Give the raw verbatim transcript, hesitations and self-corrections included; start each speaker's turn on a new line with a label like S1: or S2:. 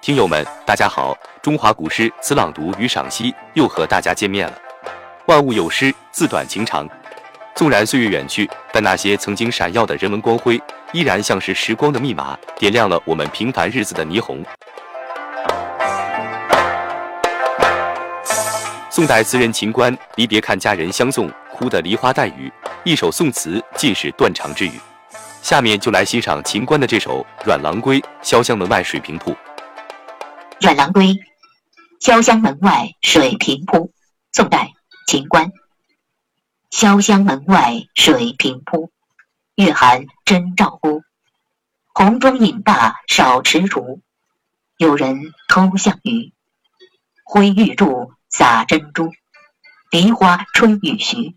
S1: 听友们，大家好！中华古诗词朗读与赏析又和大家见面了。万物有诗，自短情长。纵然岁月远去，但那些曾经闪耀的人文光辉，依然像是时光的密码，点亮了我们平凡日子的霓虹。宋代词人秦观离别看家人相送，哭得梨花带雨，一首宋词尽是断肠之语。下面就来欣赏秦观的这首《阮郎归》，潇湘门外水平铺。
S2: 阮郎归，潇湘门外水平铺，宋代，秦观。潇湘门外水平铺，月寒真照乎。红妆饮罢少踟蹰，有人偷项羽。挥玉柱洒珍珠，梨花春雨徐。